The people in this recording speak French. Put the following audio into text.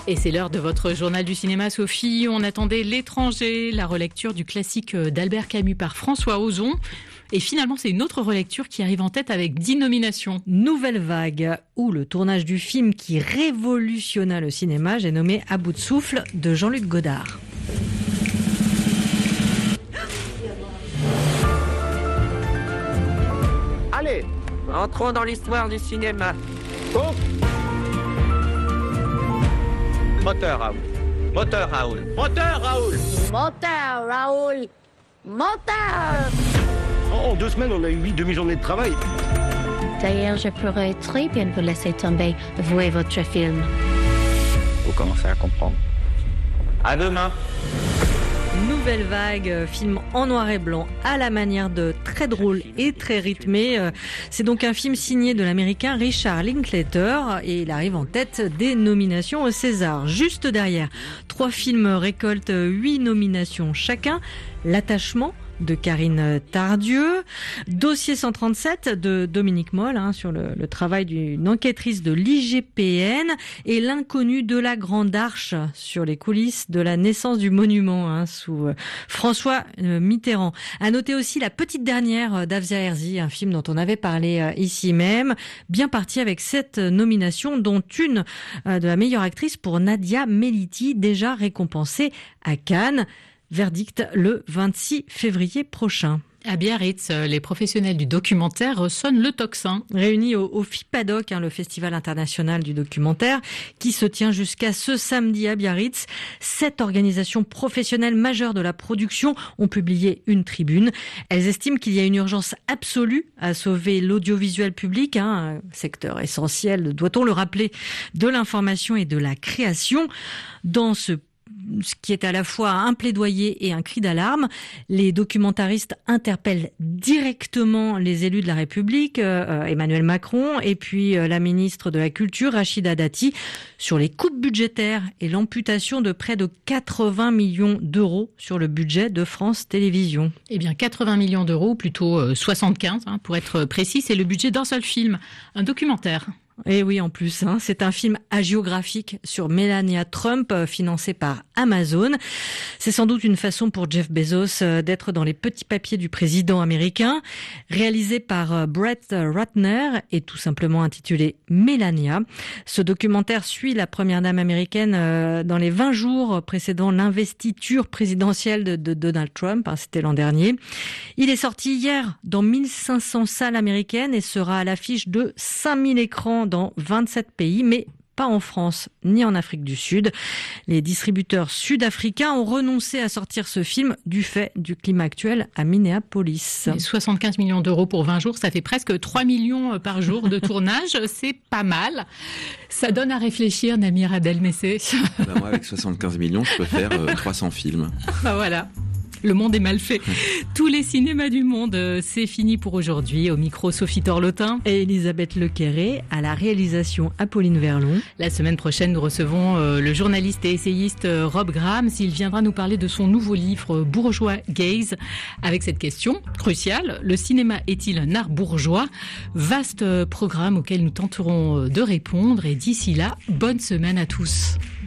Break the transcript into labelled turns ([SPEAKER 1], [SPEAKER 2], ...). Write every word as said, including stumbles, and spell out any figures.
[SPEAKER 1] Et c'est l'heure de votre journal du cinéma, Sophie. On attendait L'étranger, la relecture du classique d'Albert Camus par François Ozon. Et finalement, c'est une autre relecture qui arrive en tête avec dix nominations.
[SPEAKER 2] Nouvelle vague, où le tournage du film qui révolutionna le cinéma, j'ai nommé À bout de souffle, de Jean-Luc Godard.
[SPEAKER 3] Allez, entrons dans l'histoire du cinéma. Oh. Moteur, Raoul. Moteur, Raoul. Moteur, Raoul.
[SPEAKER 4] Moteur, Raoul. Moteur.
[SPEAKER 5] En deux semaines, on a eu huit demi-journées de travail.
[SPEAKER 4] D'ailleurs, je pourrais très bien vous laisser tomber, vous et votre film.
[SPEAKER 3] Vous commencez à comprendre. À demain.
[SPEAKER 2] Nouvelle vague, film en noir et blanc, à la manière de très drôle et très rythmé. C'est donc un film signé de l'américain Richard Linklater et il arrive en tête des nominations au César. Juste derrière, trois films récoltent huit nominations chacun. L'attachement de Karine Tardieu, Dossier cent trente-sept de Dominique Moll, hein, sur le, le travail d'une enquêtrice de l'I G P N, et L'inconnu de la Grande Arche sur les coulisses de la naissance du monument, hein, sous euh, François euh, Mitterrand. À noter aussi La petite dernière euh, d'Afzia Herzi, un film dont on avait parlé euh, ici même, bien parti avec sept nominations, dont une euh, de la meilleure actrice pour Nadia Meliti, déjà récompensée à Cannes. Verdict le vingt-six février prochain.
[SPEAKER 1] À Biarritz, les professionnels du documentaire sonnent le tocsin.
[SPEAKER 2] Réunis au, au FIPADOC, hein, le Festival international du documentaire, qui se tient jusqu'à ce samedi à Biarritz. Sept organisations professionnelles majeures de la production ont publié une tribune. Elles estiment qu'il y a une urgence absolue à sauver l'audiovisuel public, hein, un secteur essentiel, doit-on le rappeler, de l'information et de la création. Dans ce ce qui est à la fois un plaidoyer et un cri d'alarme. Les documentaristes interpellent directement les élus de la République, euh, Emmanuel Macron, et puis euh, la ministre de la Culture, Rachida Dati, sur les coupes budgétaires et l'amputation de près de quatre-vingts millions d'euros sur le budget de France Télévisions.
[SPEAKER 1] Eh bien, quatre-vingts millions d'euros, plutôt euh, soixante-quinze, hein, pour être précis, c'est le budget d'un seul film, un documentaire.
[SPEAKER 2] Et oui, en plus, hein, c'est un film hagiographique sur Melania Trump, euh, financé par Amazon. C'est sans doute une façon pour Jeff Bezos euh, d'être dans les petits papiers du président américain. Réalisé par euh, Brett Ratner et tout simplement intitulé Melania. Ce documentaire suit la première dame américaine euh, dans les vingt jours précédant l'investiture présidentielle de, de Donald Trump. Hein, c'était l'an dernier. Il est sorti hier dans mille cinq cents salles américaines et sera à l'affiche de cinq mille écrans dans vingt-sept pays, mais pas en France ni en Afrique du Sud. Les distributeurs sud-africains ont renoncé à sortir ce film du fait du climat actuel à Minneapolis.
[SPEAKER 1] Et soixante-quinze millions d'euros pour vingt jours, ça fait presque trois millions par jour de tournage. C'est pas mal. Ça donne à réfléchir, Namir Abdel-Messé.
[SPEAKER 6] Ben moi, avec soixante-quinze millions, je peux faire euh, trois cents films.
[SPEAKER 1] Bah voilà. Le monde est mal fait. Tous les cinémas du monde, c'est fini pour aujourd'hui. Au micro, Sophie Torlotin.
[SPEAKER 2] Et Elisabeth Lequéré, à la réalisation Apolline Verlon.
[SPEAKER 1] La semaine prochaine, nous recevons le journaliste et essayiste Rob Graham. Il viendra nous parler de son nouveau livre Bourgeois Gaze, avec cette question cruciale. Le cinéma est-il un art bourgeois? Vaste programme auquel nous tenterons de répondre. Et d'ici là, bonne semaine à tous.